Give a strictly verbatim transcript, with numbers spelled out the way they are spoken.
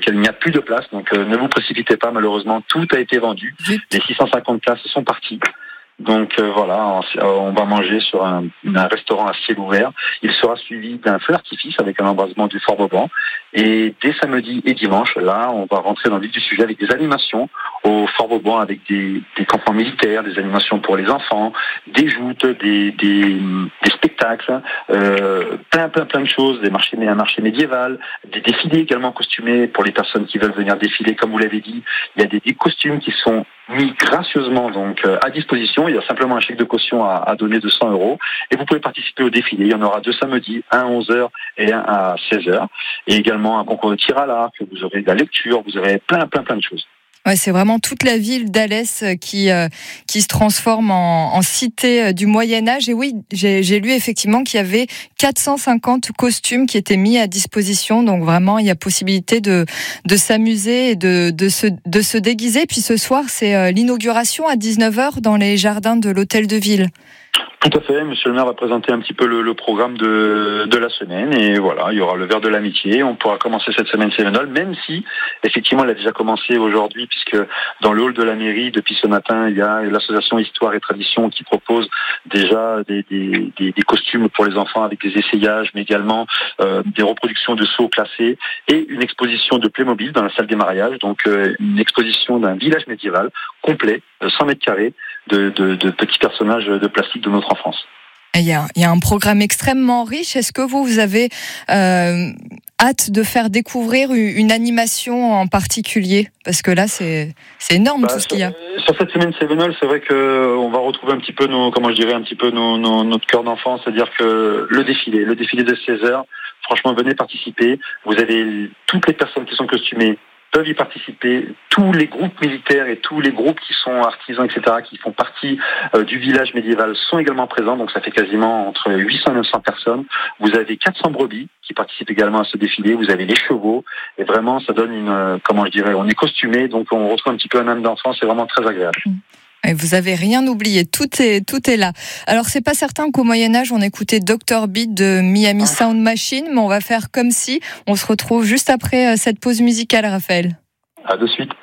lequel il n'y a plus de place. Donc euh, ne vous précipitez pas, malheureusement, tout a été vendu. Les six cent cinquante places sont parties. Donc euh, voilà, on, on va manger sur un, un restaurant à ciel ouvert. Il sera suivi d'un feu d'artifice avec un embrasement du Fort Vauban. Et dès samedi et dimanche, là, on va rentrer dans le vif du sujet avec des animations au Fort Vauban, avec des, des campements militaires, des animations pour les enfants, des joutes, des, des, des spectacles, euh, plein plein plein de choses, des marchés, un marché médiéval, des défilés également costumés pour les personnes qui veulent venir défiler. Comme vous l'avez dit, il y a des, des costumes qui sont mis gracieusement donc à disposition. Il y a simplement un chèque de caution à, à donner de cent euros et vous pouvez participer au défilé. Il y en aura deux samedis, un à onze heures et un à seize heures. Et également un concours de tir à l'arc, vous aurez de la lecture, vous aurez plein plein plein de choses. Ouais, c'est vraiment toute la ville d'Alès qui euh, qui se transforme en, en cité du Moyen-Âge. Et oui, j'ai, j'ai lu effectivement qu'il y avait quatre cent cinquante costumes qui étaient mis à disposition. Donc vraiment, il y a possibilité de de s'amuser et de de se de se déguiser. Puis ce soir, c'est euh, l'inauguration à dix-neuf heures dans les jardins de l'hôtel de ville. Tout à fait, monsieur le maire va présenter un petit peu le, le programme de, de la semaine et voilà, il y aura le verre de l'amitié, on pourra commencer cette semaine Cévenol, même si effectivement elle a déjà commencé aujourd'hui puisque dans le hall de la mairie, depuis ce matin, il y a l'association Histoire et Tradition qui propose déjà des, des, des, des costumes pour les enfants avec des essayages, mais également euh, des reproductions de sceaux classés et une exposition de Playmobil dans la salle des mariages, donc euh, une exposition d'un village médiéval complet, cent mètres carrés, de, de, de petits personnages de plastique de notre enfance. Il y a, il y a un programme extrêmement riche. Est-ce que vous, vous avez euh, hâte de faire découvrir une animation en particulier ? Parce que là, c'est, c'est énorme bah, tout ce qu'il y a. Sur cette semaine Cévenol, c'est vrai que on va retrouver un petit peu nos, comment je dirais, un petit peu nos, nos, notre cœur d'enfant, c'est-à-dire que le défilé, le défilé de seize heures, franchement, venez participer. Vous avez toutes les personnes qui sont costumées peuvent y participer, tous les groupes militaires et tous les groupes qui sont artisans, et cetera, qui font partie euh, du village médiéval sont également présents, donc ça fait quasiment entre huit cents et neuf cents personnes. Vous avez quatre cents brebis qui participent également à ce défilé, vous avez les chevaux, et vraiment ça donne une, euh, comment je dirais, on est costumé, donc on retrouve un petit peu un âme d'enfant, c'est vraiment très agréable. Mmh. Et vous avez rien oublié, tout est tout est là. Alors c'est pas certain qu'au Moyen-Âge on écoutait docteur Beat de Miami Sound Machine, mais on va faire comme si. On se retrouve juste après cette pause musicale, Raphaël. À de suite.